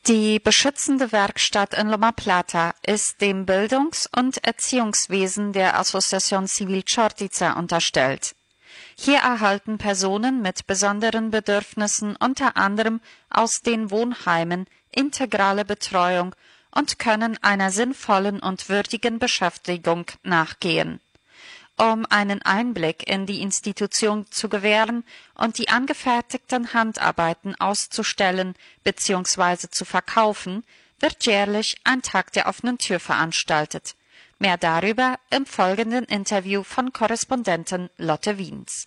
Die beschützende Werkstatt in Loma Plata ist dem Bildungs- und Erziehungswesen der Asociación Civil Chortica unterstellt. Hier erhalten Personen mit besonderen Bedürfnissen unter anderem aus den Wohnheimen integrale Betreuung und können einer sinnvollen und würdigen Beschäftigung nachgehen. Um einen Einblick in die Institution zu gewähren und die angefertigten Handarbeiten auszustellen bzw. zu verkaufen, wird jährlich ein Tag der offenen Tür veranstaltet. Mehr darüber im folgenden Interview von Korrespondentin Lotte Wiens.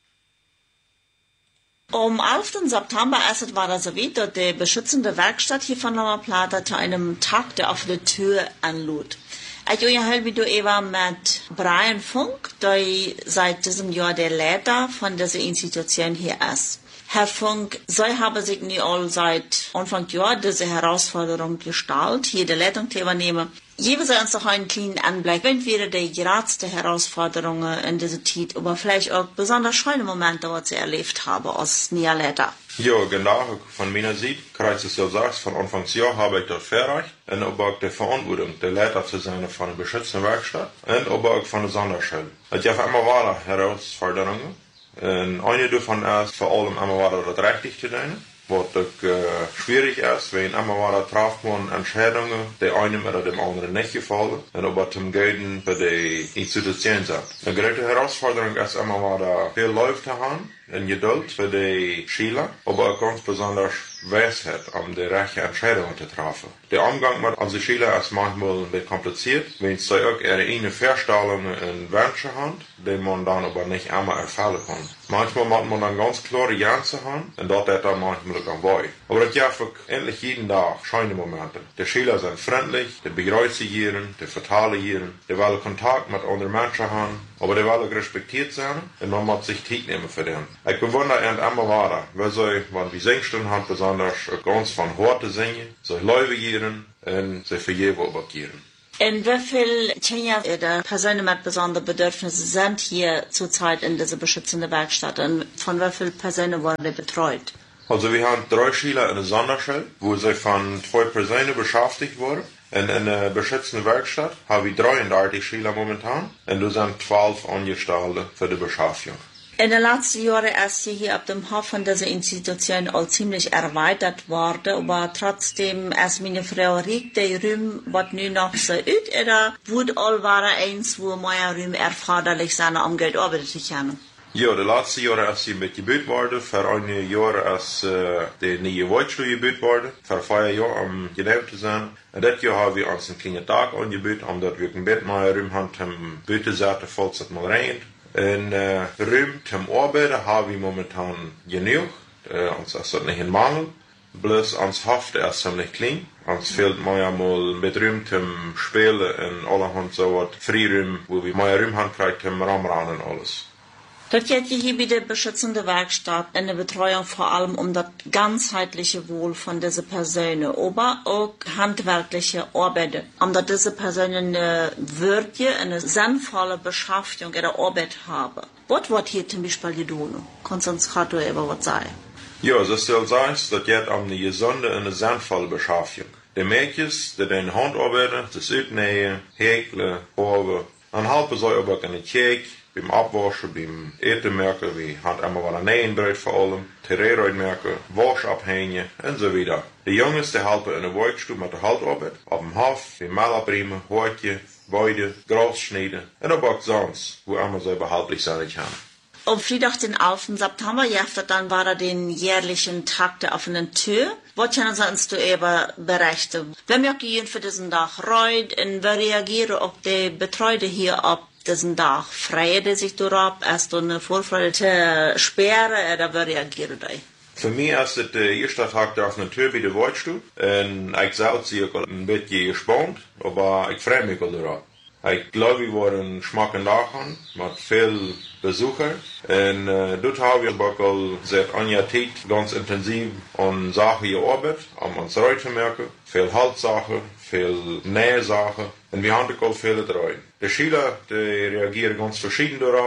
Am 11. September war das so weit, dass die beschützende Werkstatt hier von Loma Plata zu einem Tag der offenen Tür anlud. Ich habe mit Brian Funk, der seit diesem Jahr der Leiter von dieser Institution hier ist. Herr Funk, Sie haben sich nicht all seit Anfang Jahr diese Herausforderung gestellt, hier die Leitung zu übernehmen. Geben Sie uns doch einen kleinen Anblick, wenn wir die geradste Herausforderungen in dieser Zeit, aber vielleicht auch besonders schöne Momente, die Sie erlebt haben als Leiter. Ja, genau, von meiner Seite, kreuz es ja sagst, von Anfangsjahr habe ich dort erreicht, und auch die Verantwortung, der Leiter zu sein von der beschützenden Werkstatt, und auch von der Sonderschule. Es gab immer weiter Herausforderungen, und eine davon ist vor allem immer weiter das Rechtliche zu tun, was schwierig ist, wenn immer weiter trifft man Entscheidungen, die einem oder dem anderen nicht gefallen, und aber zum Guten für die Institution sind. Eine große Herausforderung ist immer weiter viel Lauf zu haben, und Geduld für die Schüler, aber auch ganz besonders Weisheit, um die rechte Entscheidungen zu treffen. Der Umgang mit unseren Schülern ist manchmal ein bisschen kompliziert, wenn sie auch ihre eigenen Vorstellungen und Wünsche haben, die man dann aber nicht immer erfüllen kann. Manchmal muss man dann ganz klare Grenzen haben, und dort ist dann manchmal auch weh. Aber das gibt endlich jeden Tag schöne Momente. Die Schüler sind freundlich, die begrüßen jeden, die vertalen jeden, die wollen Kontakt mit anderen Menschen haben, aber die wollen respektiert sein, und man muss sich Zeit nehmen für den. Ich bewundere ihn immer weiter, weil sie, wenn wir Singstunden haben, besonders ganz von Horte singen, sich Leute geben und sich für jeden übergeben. Und wie viele Kinder Personen mit besonderen Bedürfnissen sind hier zurzeit in dieser beschützenden Werkstatt? Und von wie vielen Personen wurden betreut? Also wir haben 3 Schüler in der Sonderschule, wo sie von 2 Personen beschäftigt wurden. Und in der beschützenden Werkstatt haben wir 33 Schüler momentan. Und da sind 12 Angestellte für die Beschäftigung. In den letzten Jahren ist hier auf dem Hof von dieser Institution all ziemlich erweitert worden, aber trotzdem ist meine Frau Riek, der Raum, was nun noch so ut, oder wird all war eins, wo mehr Raum erforderlich sein, um Geld arbeiten zu können? Ja, de laatste jaren is hij met gebeurd worden. Voor een jaar is de nieuwe Woordstuhl gebeurd worden. Voor 5 jaar om genoemd te zijn. En dit jaar hebben we ons een kleine taak aangebuurd, omdat we een beetje meer ruim hebben om buiten te zetten, falls het mal regent. En ruim zum Arbeiten hebben we momentan genoeg. Ons is dat niet in mangel. Bloß ons Haft ist ziemlich klein. Ons fehlt manchmal mit Raum zum Spielen und allerhand so was Freiraum, wo wir mehr Raum haben, zum Ramran und alles. Dort geht hier bei der beschützenden Werkstatt in der Betreuung vor allem um das ganzheitliche Wohl von diesen Personen, aber auch handwerkliche Arbeiten, um dass diese Personen eine würdige, eine sinnvolle Beschäftigung ihrer Arbeit haben. Was wird hier zum Beispiel getan? Kannst du uns gerade über was sagen? Ja, so soll sein, dass jetzt um eine gesunde und eine sinnvolle Beschäftigung. Die Mädchen, die den Handarbeiten, das Uitnähen, Häkeln, Farben, dann helfen sie aber in der Kirche, beim Abwaschen, beim Etenmerken, wie Hand einmal wieder Nähenbrett vor allem, Terrormerken, Wasch abhängen und so weiter. Die Jungs, die helfen in der Werkstatt mit der Handarbeit, auf dem Hof, beim Mehl abbremen, Hortje, Weide, Gras schneiden und auch sonst, wo immer sie behaltlich sein können. Am Freitag, den 11. September, dann war den jährlichen Tag der offenen Tür. Was können Sie uns darüber berichten? Wer möchte Ihnen für diesen Tag reut und wer reagieren auch die Betreute hier auf diesen Tag? Freuen die sich darauf? Ist da eine Vorfreude zu sperren oder wer reagieren die? Für mich ist es der erste Tag der offenen Tür bei der Werkstatt. Und ich selbst bin ein bisschen gespannt, aber ich freue mich darauf. Ich glaube, wir werden schmacken Dachen mit viel Besucher. Und dort haben wir auch seit einer Zeit ganz intensiv an Sachen gearbeitet, um uns zu merken. Viel Haltsachen, viel Nähsachen. Und wir haben auch viele Treuen. Die Schüler, die reagieren ganz verschieden darauf.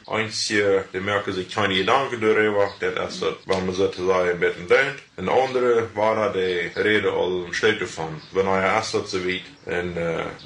Einzige, die merken sich keine Gedanken darüber, das ist das, wenn man sozusagen ein bisschen denkt. Und andere waren die Rede all steht davon, wenn er erst so weit, und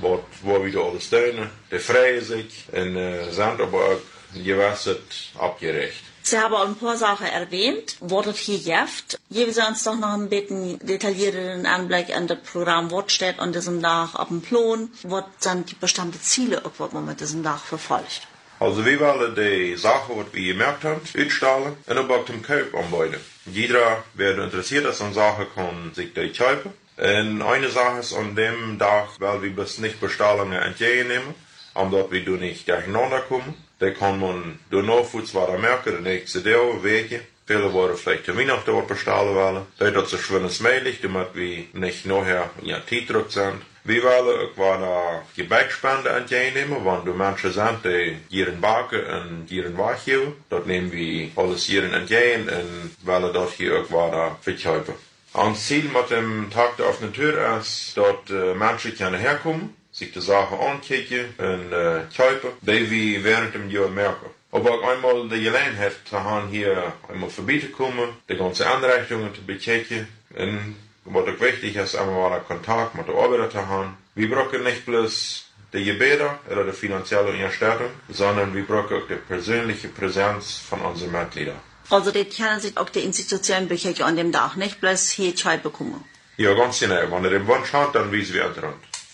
wo wieder alles tun, die freuen sich, und sind aber auch gewasset abgerecht. Sie haben auch ein paar Sachen erwähnt, was es hier gibt. Geben Sie uns doch noch ein bisschen detaillierteren Anblick an das Programm, was steht an diesem Tag auf dem Plan, was sind die bestimmten Ziele, was man mit diesem Tag verfolgt. Also wir wollen die Sachen, die wir gemerkt haben, ausstellen und auch zum Kauf anbieten. Jeder, wer interessiert ist an Sachen, kann sich die kaufen. Und eine Sache ist an dem Tag, weil wir bis nicht Bestellungen entgegennehmen, omdat wir nicht durcheinander kommen. Da kann man durch Nachwuchs weiter merken, die nächste Wege. Viele wollen vielleicht zu Weihnachten dort bestellen wollen. Das ist so schön möglich, damit wir nicht nachher in Zeitdruck sind. Wir wollen auch Gebäckspende entgegennehmen, wenn du Menschen sind, die ihren Backen und ihren Weich geben. Dort nehmen wir alles hier entgegen und wollen dort hier auch weiter verkaufen. Ans Ziel mit dem Tag der offenen Tür ist, dort Menschen können herkommen, sich die Sachen ankicken und kaufen, die wir während dem Jahr merken. Aber auch einmal die Gelegenheit zu haben, hier einmal vorbeizukommen, die ganzen Anrichtungen zu bekicken. Und was auch wichtig ist, einmal einen Kontakt mit der Arbeiter zu haben. Wir brauchen nicht bloß die Gebete oder die finanzielle Unterstützung, sondern wir brauchen auch die persönliche Präsenz von unseren Mitgliedern. Also die können sich auch die Institutionen bekicken an dem Tag, nicht bloß hier Chai bekommen. Ja, ganz genau. Wenn er den Wunsch hat, dann wissen wir dran.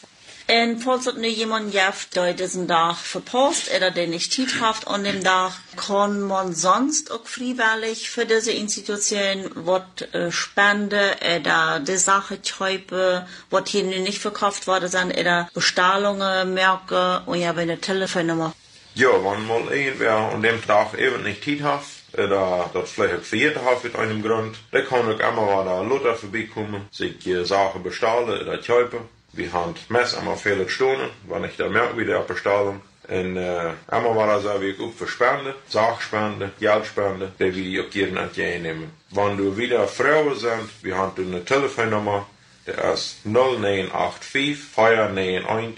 Und falls es nur jemand gibt, der diesen Tag verpasst oder der nicht Zeit hat an dem Tag, kann man sonst auch freiwillig für diese Institution was spenden oder die Sachen kaufen, was hier nicht verkauft worden sind, oder Bestellungen merken und ja, eine Telefonnummer. Ja, wenn mal irgendwer an dem Tag eben nicht Zeit hat, oder das vielleicht verjährt hat mit einem Grund, dann kann auch immer wieder Luther vorbeikommen, sich Sachen bestellen oder kaufen. Wir haben meist einmal viele Stunden, wenn ich da merke, wie der Bestellung. Und einmal war das auch auch für Spenden, Sachspenden, Geldspenden, die wir auch gerne entgegennehmen. Wenn du wieder Frauen sind, wir haben eine Telefonnummer, der ist 0985 491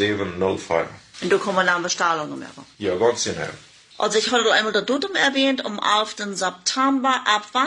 705. Und da kann man dann Bestellungen machen. Ja, ganz genau. Also ich hatte einmal das Datum erwähnt, am 11. September, ab wann